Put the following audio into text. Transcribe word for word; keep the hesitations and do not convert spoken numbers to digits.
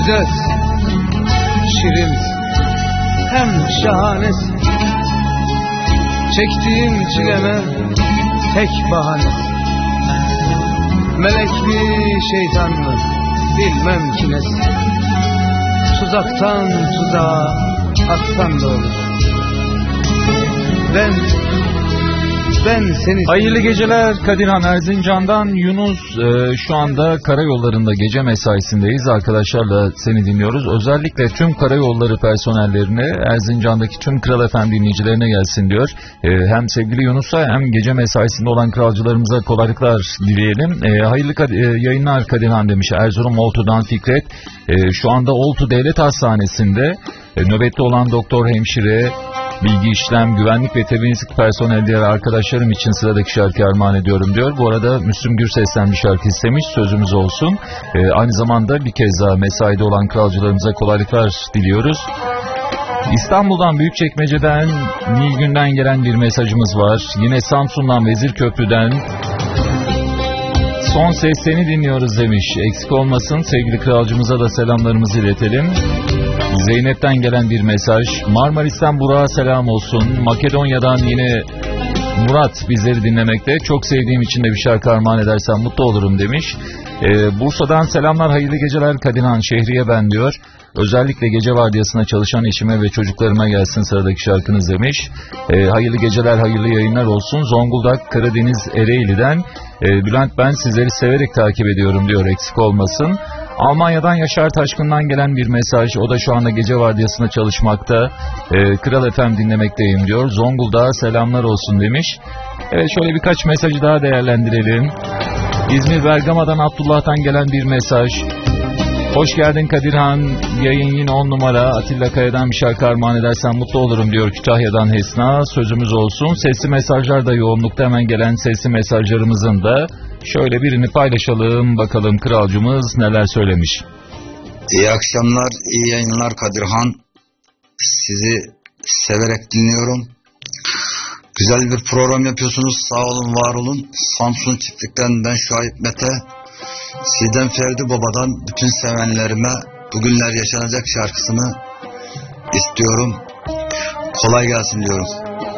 güzelsin, şirinsin, hem şahanesin. Çektiğim çileme tek bahanesin. Melek mi şeytan mı bilmem ki nesin. Tuzaktan tuzağa atsan da olur. Ben Ben seni... Hayırlı geceler Kadirhan. Erzincan'dan Yunus. e, şu anda karayollarında gece mesaisindeyiz. Arkadaşlarla seni dinliyoruz. Özellikle tüm karayolları personellerine, Erzincan'daki tüm Kral F M dinleyicilerine gelsin diyor. E, hem sevgili Yunus'a hem gece mesaisinde olan kralcılarımıza kolaylıklar dileyelim. E, hayırlı kad- e, yayınlar Kadirhan demiş Erzurum Oltu'dan Fikret. E, şu anda Oltu Devlet Hastanesi'nde e, nöbette olan doktor, hemşire, bilgi işlem, güvenlik ve temizlik personelleri arkadaşlarım için sıradaki şarkı armağan ediyorum diyor. Bu arada Müslüm Gürses'ten bir şarkı istemiş, sözümüz olsun. Ee, aynı zamanda bir kez daha mesaide olan kralcılarımıza kolaylıklar diliyoruz. İstanbul'dan Büyükçekmece'den Nilgün'den gelen bir mesajımız var. Yine Samsun'dan Vezirköprü'den son ses seni dinliyoruz demiş. Eksik olmasın, sevgili kralcımıza da selamlarımızı iletelim. Zeynep'ten gelen bir mesaj. Marmaris'ten Burak'a selam olsun. Makedonya'dan yine Murat bizleri dinlemekte. Çok sevdiğim için de bir şarkı armağan edersen mutlu olurum demiş. Ee, Bursa'dan selamlar, hayırlı geceler Kadirhan, Şehriye ben diyor. Özellikle gece vardiyasına çalışan eşime ve çocuklarıma gelsin sıradaki şarkınız demiş. Ee, hayırlı geceler, hayırlı yayınlar olsun. Zonguldak, Karadeniz, Ereğli'den e, Bülent ben sizleri severek takip ediyorum diyor, eksik olmasın. Almanya'dan Yaşar Taşkın'dan gelen bir mesaj. O da şu anda gece vardiyasında çalışmakta. Ee, Kral F M dinlemekteyim diyor. Zonguldak'a selamlar olsun demiş. Evet, şöyle birkaç mesajı daha değerlendirelim. İzmir Bergama'dan Abdullah'tan gelen bir mesaj. Hoş geldin Kadirhan. Yayın yine on numara. Atilla Kaya'dan bir şarkı armağan edersen mutlu olurum diyor Kütahya'dan Hesna. Sözümüz olsun. Sesli mesajlar da yoğunlukta, hemen gelen sesli mesajlarımızın da şöyle birini paylaşalım. Bakalım kralcımız neler söylemiş. İyi akşamlar, iyi yayınlar Kadirhan. Sizi severek dinliyorum. Güzel bir program yapıyorsunuz. Sağ olun, var olun. Samsun Çiftlik'ten ben Şuayb Mete. Sizden Ferdi Baba'dan bütün sevenlerime Bugünler Yaşanacak şarkısını istiyorum. Kolay gelsin diyorum.